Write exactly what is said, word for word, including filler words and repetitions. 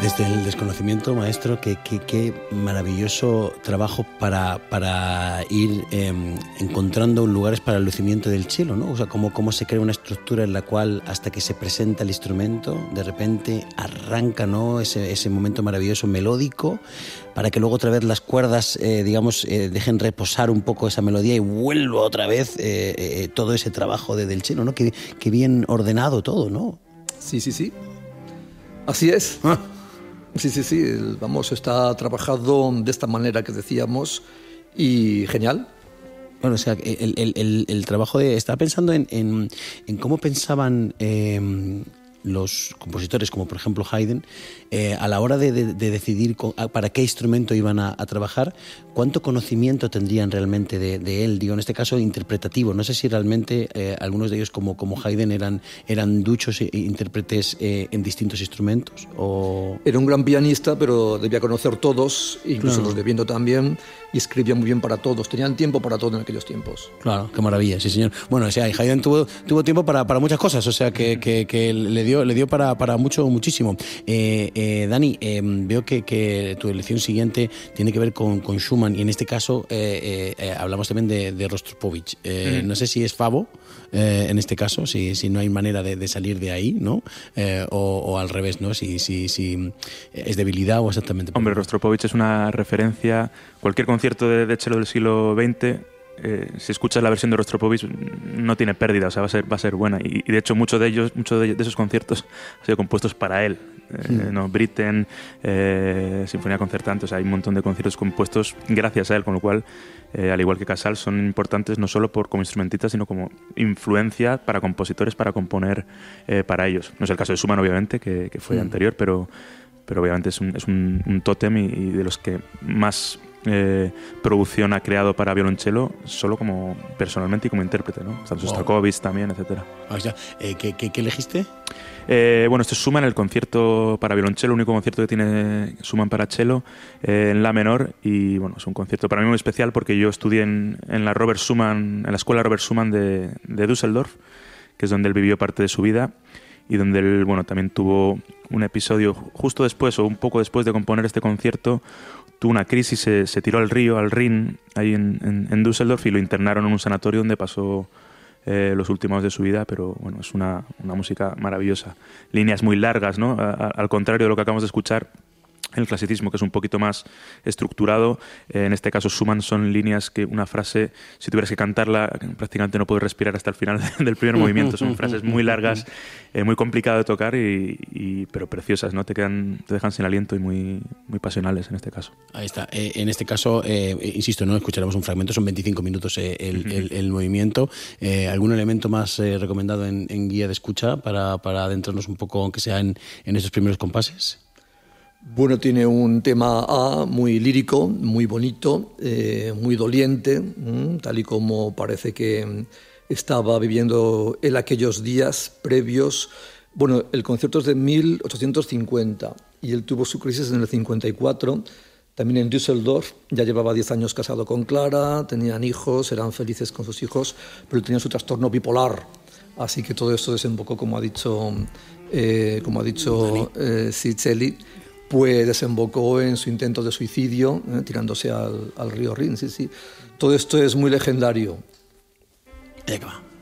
Desde el desconocimiento, maestro, qué, qué, qué maravilloso trabajo para, para ir eh, encontrando lugares para el lucimiento del cello, ¿no? O sea, cómo, cómo se crea una estructura en la cual, hasta que se presenta el instrumento, de repente arranca, ¿no?, ese, ese momento maravilloso melódico, para que luego otra vez las cuerdas, eh, digamos, eh, dejen reposar un poco esa melodía y vuelva otra vez eh, eh, todo ese trabajo de, del cello, ¿no? Qué, qué bien ordenado todo, ¿no? Sí, sí, sí. Así es. Ah. Sí, sí, sí, vamos, está trabajado de esta manera que decíamos y genial. Bueno, o sea, el, el, el, el trabajo de... Estaba pensando en, en, en cómo pensaban eh, los compositores, como por ejemplo Haydn, eh, a la hora de, de, de decidir con, para qué instrumento iban a, a trabajar, cuánto conocimiento tendrían realmente de, de él, digo, en este caso interpretativo. No sé si realmente eh, algunos de ellos, como, como Haydn, eran, eran duchos e intérpretes eh, en distintos instrumentos. O... Era un gran pianista, pero debía conocer todos, incluso claro. los de viento también, y escribía muy bien para todos. Tenían tiempo para todo en aquellos tiempos. Claro, qué maravilla, sí señor. Bueno, o sea, Haydn tuvo, tuvo tiempo para, para muchas cosas, o sea, que, que, que le dio, le dio para, para mucho, muchísimo. Eh, eh, Dani, eh, veo que, que tu elección siguiente tiene que ver con, con Schumann, y en este caso eh, eh, hablamos también de, de Rostropovich. Eh, mm. No sé si es Favo, eh, en este caso, si, si no hay manera de, de salir de ahí, ¿no? Eh, o, o al revés, ¿no? Si, si, si es debilidad o exactamente... Hombre, Rostropovich es una referencia. Cualquier concierto de, de cello del siglo veinte... Eh, si escuchas la versión de Rostropovich no tiene pérdida, o sea, va a ser, va a ser buena, y, y de hecho muchos de ellos, muchos de, de esos conciertos han sido compuestos para él. eh, mm. no, Britten, eh, Sinfonía Concertante, o sea, hay un montón de conciertos compuestos gracias a él, con lo cual eh, al igual que Casals, son importantes no solo por como instrumentistas, sino como influencia para compositores, para componer eh, para ellos. No es el caso de Schumann, obviamente, que, que fue mm. anterior, pero, pero obviamente es un, es un, un tótem y, y de los que más Eh, producción ha creado para violonchelo, solo como personalmente y como intérprete, ¿no? Están Shostakovich también, etcétera. Ah, ya. Eh, ¿qué, qué, ¿Qué elegiste? Eh, bueno, esto es Schumann, el concierto para violonchelo, el único concierto que tiene Schumann para cello, eh, en la menor, y bueno, es un concierto para mí muy especial porque yo estudié en, en la Robert Schumann, en la escuela Robert Schumann de, de Düsseldorf, que es donde él vivió parte de su vida y donde él, bueno, también tuvo un episodio justo después o un poco después de componer este concierto. Tuvo una crisis, se, se tiró al río, al Rin, ahí en, en, en Düsseldorf, y lo internaron en un sanatorio donde pasó eh, los últimos de su vida, pero bueno, es una, una música maravillosa. Líneas muy largas, ¿no? A, a, al contrario de lo que acabamos de escuchar, el clasicismo, que es un poquito más estructurado. Eh, en este caso, Schumann son líneas que una frase, si tuvieras que cantarla, prácticamente no puedes respirar hasta el final del primer movimiento. Son frases muy largas, eh, muy complicado de tocar, y, y, pero preciosas, ¿no? Te quedan, te dejan sin aliento y muy, muy pasionales en este caso. Ahí está. Eh, en este caso, eh, insisto, no escucharemos un fragmento, son veinticinco minutos eh, el, el, el movimiento. Eh, ¿Algún elemento más eh, recomendado en, en guía de escucha para, para adentrarnos un poco, aunque sea en, en estos primeros compases? Bueno, tiene un tema A muy lírico, muy bonito, eh, muy doliente, ¿m? Tal y como parece que estaba viviendo él aquellos días previos. Bueno, el concierto es de mil ochocientos cincuenta y él tuvo su crisis en el cincuenta y cuatro, también en Düsseldorf. Ya llevaba diez años casado con Clara, tenían hijos, eran felices con sus hijos, pero tenía su trastorno bipolar. Así que todo esto desembocó, como ha dicho, eh, como ha dicho eh, Sicelli, pues desembocó en su intento de suicidio, eh, tirándose al, al río Rin. Sí, sí. Todo esto es muy legendario. Ahí va.